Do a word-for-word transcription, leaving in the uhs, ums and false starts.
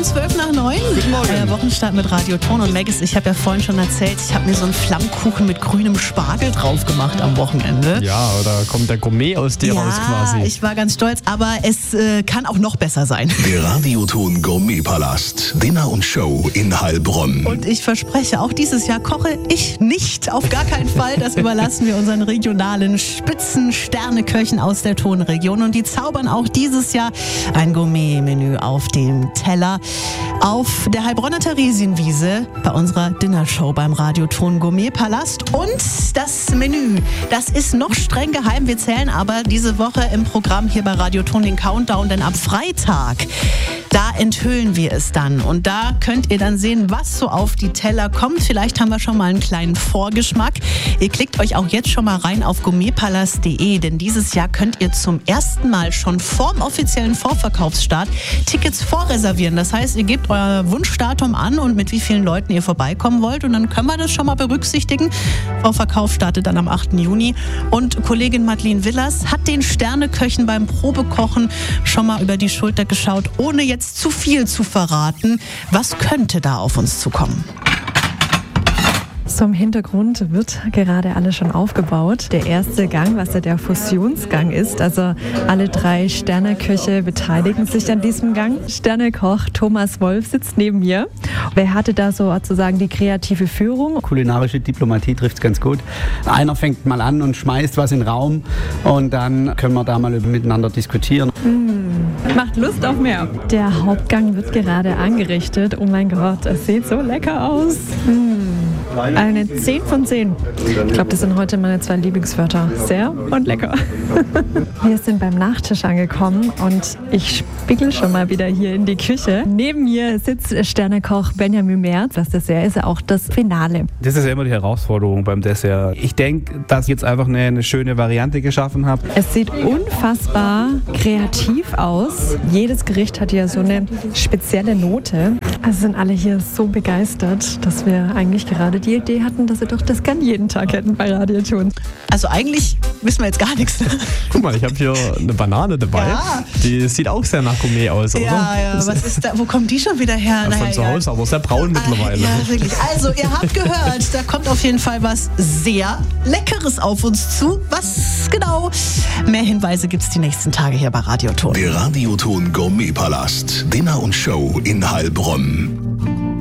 zwölf nach neun. Guten Morgen. Euer Wochenstart mit Radio Ton und Maggis. Ich habe ja vorhin schon erzählt, ich habe mir so einen Flammkuchen mit grünem Spargel drauf gemacht am Wochenende. Ja, da kommt der Gourmet aus dir ja, raus quasi. Ich war ganz stolz, aber es äh, kann auch noch besser sein. Der Radioton Gourmetpalast. Dinner und Show in Heilbronn. Und ich verspreche, auch dieses Jahr koche ich nicht. Auf gar keinen Fall. Das überlassen wir unseren regionalen Spitzen-Sterneköchen aus der Tonregion. Und die zaubern auch dieses Jahr ein Gourmet-Menü auf dem Teller. Auf der Heilbronner Theresienwiese bei unserer Dinnershow beim Radioton Gourmetpalast. Und das Menü, das ist noch streng geheim. Wir zählen aber diese Woche im Programm hier bei Radioton den Countdown, denn ab Freitag, da enthüllen wir es dann. Und da könnt ihr dann sehen, was so auf die Teller kommt. Vielleicht haben wir schon mal einen kleinen Vorgeschmack. Ihr klickt euch auch jetzt schon mal rein auf gourmetpalast punkt de, denn dieses Jahr könnt ihr zum ersten Mal schon vorm offiziellen Vorverkaufsstart Tickets vorreservieren. Das heißt, ihr gebt euer Wunschdatum an und mit wie vielen Leuten ihr vorbeikommen wollt. Und dann können wir das schon mal berücksichtigen. Vorverkauf startet dann am achten Juni. Und Kollegin Madeleine Willers hat den Sterneköchen beim Probekochen schon mal über die Schulter geschaut, ohne jetzt zu viel zu verraten. Was könnte da auf uns zukommen? So im Hintergrund wird gerade alles schon aufgebaut. Der erste Gang, was ja der Fusionsgang ist, also alle drei Sterneköche beteiligen sich an diesem Gang. Sternekoch Thomas Wolf sitzt neben mir. Wer hatte da so sozusagen die kreative Führung? Kulinarische Diplomatie trifft es ganz gut. Einer fängt mal an und schmeißt was in den Raum und dann können wir da mal miteinander diskutieren. Mmh, macht Lust auf mehr. Der Hauptgang wird gerade angerichtet. Oh mein Gott, es sieht so lecker aus. Mmh. Eine zehn von zehn. Ich glaube, das sind heute meine zwei Lieblingswörter. Sehr und lecker. Wir sind beim Nachtisch angekommen und ich spiegel schon mal wieder hier in die Küche. Neben mir sitzt Sternekoch Benjamin Merz. Das Dessert ist ja auch das Finale. Das ist ja immer die Herausforderung beim Dessert. Ich denke, dass ich jetzt einfach eine, eine schöne Variante geschaffen habe. Es sieht unfassbar kreativ aus. Jedes Gericht hat ja so eine spezielle Note. Also sind alle hier so begeistert, dass wir eigentlich gerade die Idee hatten, dass sie doch das gern jeden Tag hätten bei Radioton. Also eigentlich wissen wir jetzt gar nichts. Guck mal, ich habe hier eine Banane dabei. Ja. Die sieht auch sehr nach Gourmet aus, oder? Ja, ja, was ist da? Wo kommt die schon wieder her? Ja, naja, von zu egal. Hause, aber sehr braun mittlerweile. Ja, wirklich. Also, ihr habt gehört, da kommt auf jeden Fall was sehr Leckeres auf uns zu. Was genau? Mehr Hinweise gibt es die nächsten Tage hier bei Radioton. Der Radioton Gourmetpalast. Dinner und Show in Heilbronn.